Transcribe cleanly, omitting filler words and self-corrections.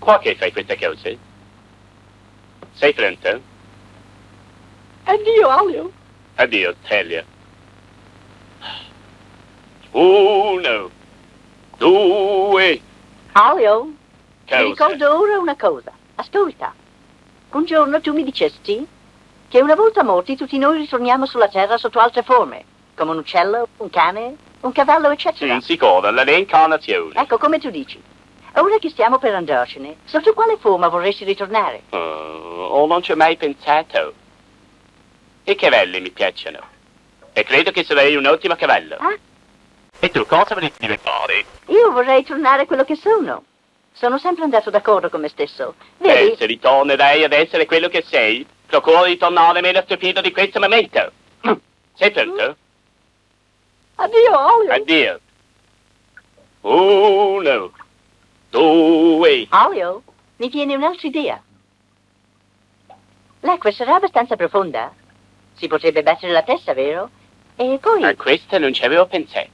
Qua che fai queste cose? Sei pronto? Addio, Alio. Addio, Telia. 1, 2. Alio, Cosa? mi ricordo ora una cosa. Ascolta. Un giorno tu mi dicesti che una volta morti tutti noi ritorniamo sulla terra sotto altre forme, come un uccello, un cane, un cavallo, eccetera. Sicuro, la reincarnazione. Ecco, come tu dici. Ora che stiamo per andarcene, sotto quale forma vorresti ritornare? Non ci ho mai pensato. I cavalli mi piacciono. E credo che sarei un ottimo cavallo. Ah? E tu cosa vorresti diventare? Io vorrei tornare quello che sono. Sono sempre andato d'accordo con me stesso. Vedi? Se ritornerai ad essere quello che sei, procura di tornare meno stupido di questo momento. Sei pronto? Addio, Alio. Addio. 1, 2. Alio, mi viene un'altra idea. L'acqua sarà abbastanza profonda. Si potrebbe battere la testa, vero? E poi... A questo non ci avevo pensato.